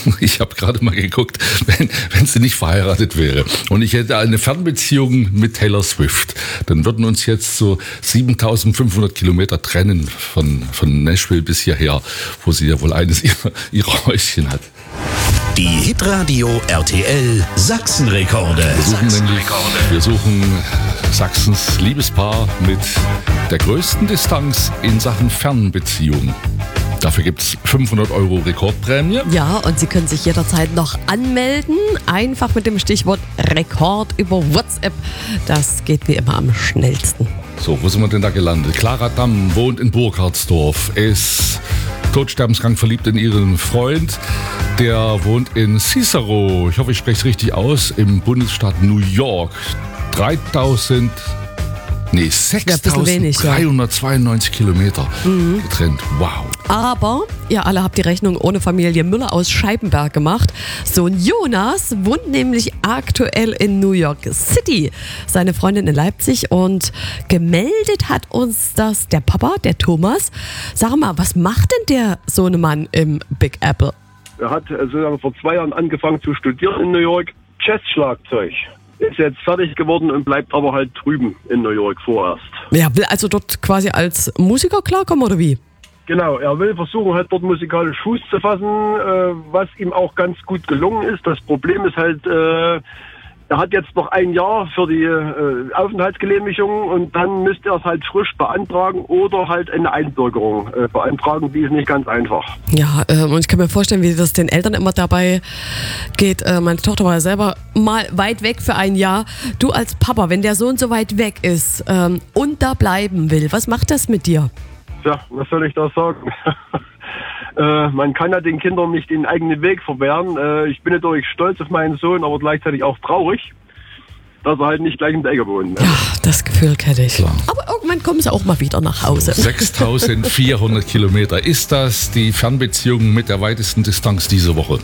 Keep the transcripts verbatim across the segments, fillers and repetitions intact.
Ich habe gerade mal geguckt, wenn, wenn sie nicht verheiratet wäre und ich hätte eine Fernbeziehung mit Taylor Swift, dann würden uns jetzt so siebentausendfünfhundert Kilometer trennen von, von Nashville bis hierher, wo sie ja wohl eines ihrer, ihrer Häuschen hat. Die Hitradio R T L Sachsenrekorde. Wir suchen, nämlich, wir suchen Sachsens Liebespaar mit der größten Distanz in Sachen Fernbeziehung. Dafür gibt es fünfhundert Euro Rekordprämie. Ja, und Sie können sich jederzeit noch anmelden. Einfach mit dem Stichwort Rekord über WhatsApp. Das geht wie immer am schnellsten. So, wo sind wir denn da gelandet? Clara Damm wohnt in Burkhardsdorf, ist todsterbenskrank verliebt in ihren Freund. Der wohnt in Cicero, ich hoffe, ich spreche es richtig aus, im Bundesstaat New York. dreitausend, nee, sechstausenddreihundertzweiundneunzig Kilometer mhm. getrennt. Wow. Aber ihr alle habt die Rechnung ohne Familie Müller aus Scheibenberg gemacht. Sohn Jonas wohnt nämlich aktuell in New York City. Seine Freundin in Leipzig und gemeldet hat uns das der Papa, der Thomas. Sag mal, was macht denn der Sohnemann im Big Apple? Er hat sozusagen vor zwei Jahren angefangen zu studieren in New York. Jazzschlagzeug. Ist jetzt fertig geworden und bleibt aber halt drüben in New York vorerst. Ja, will also dort quasi als Musiker klarkommen oder wie? Genau, er will versuchen, halt dort musikalisch Fuß zu fassen, äh, was ihm auch ganz gut gelungen ist. Das Problem ist halt, äh, er hat jetzt noch ein Jahr für die äh, Aufenthaltsgenehmigung und dann müsste er es halt frisch beantragen oder halt eine Einbürgerung äh, beantragen. Die ist nicht ganz einfach. Ja, äh, und ich kann mir vorstellen, wie das den Eltern immer dabei geht. Äh, meine Tochter war ja selber mal weit weg für ein Jahr. Du als Papa, wenn der Sohn so weit weg ist ähm, und da bleiben will, was macht das mit dir? Ja, was soll ich da sagen? äh, man kann ja den Kindern nicht den eigenen Weg verwehren. Äh, ich bin natürlich stolz auf meinen Sohn, aber gleichzeitig auch traurig, dass er halt nicht gleich in der Ecke wohnt. Ne? Ja, das Gefühl kenne ich. Klar. Aber irgendwann kommen sie auch mal wieder nach Hause. sechstausendvierhundert Kilometer. Ist das die Fernbeziehung mit der weitesten Distanz diese Woche?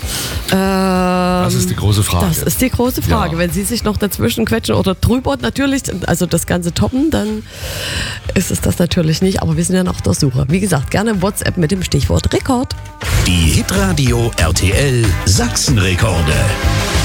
Ähm, das ist die große Frage. Das ist die große Frage. Ja. Wenn Sie sich noch dazwischen quetschen oder drüber natürlich, also das Ganze toppen, dann ist es das natürlich nicht. Aber wir sind ja noch auf der Suche. Wie gesagt, gerne WhatsApp mit dem Stichwort Rekord. Die Hitradio R T L Sachsenrekorde.